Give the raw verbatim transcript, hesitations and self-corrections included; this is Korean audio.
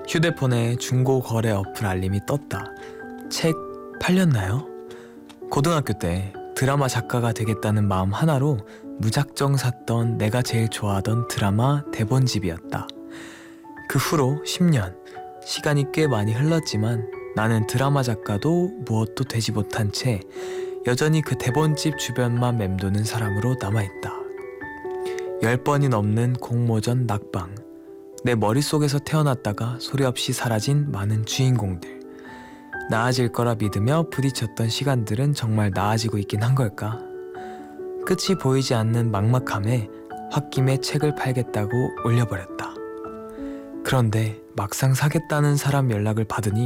휴대폰에 중고 거래 어플 알림이 떴다. 책 팔렸나요? 고등학교 때 드라마 작가가 되겠다는 마음 하나로 무작정 샀던 내가 제일 좋아하던 드라마 대본집이었다. 그 후로 십 년, 시간이 꽤 많이 흘렀지만 나는 드라마 작가도 무엇도 되지 못한 채 여전히 그 대본집 주변만 맴도는 사람으로 남아있다. 열 번이 넘는 공모전 낙방, 내 머릿속에서 태어났다가 소리 없이 사라진 많은 주인공들. 나아질 거라 믿으며 부딪혔던 시간들은 정말 나아지고 있긴 한 걸까? 끝이 보이지 않는 막막함에 홧김에 책을 팔겠다고 올려버렸다. 그런데 막상 사겠다는 사람 연락을 받으니